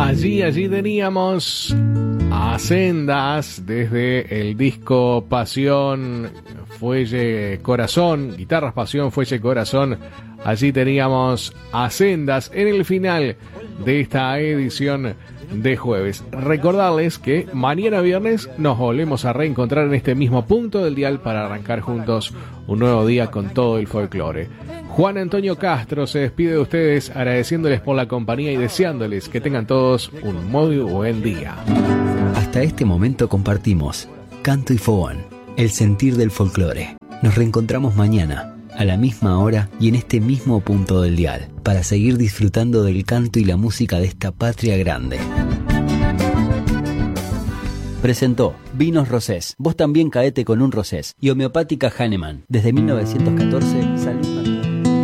Allí teníamos a Sendas desde el disco Pasión, Fuelle, Corazón, Guitarras, Pasión, Fuelle, Corazón. Allí teníamos a Sendas en el final de esta edición de jueves. Recordarles que mañana viernes nos volvemos a reencontrar en este mismo punto del dial para arrancar juntos un nuevo día con todo el folclore. Juan Antonio Castro se despide de ustedes agradeciéndoles por la compañía y deseándoles que tengan todos un muy buen día. Hasta este momento compartimos Canto y Fogón, el sentir del folclore. Nos reencontramos mañana a la misma hora y en este mismo punto del dial para seguir disfrutando del canto y la música de esta patria grande. Presentó Vinos Rosés. Vos también caete con un Rosés. Y Homeopática Hahnemann. Desde 1914, salud.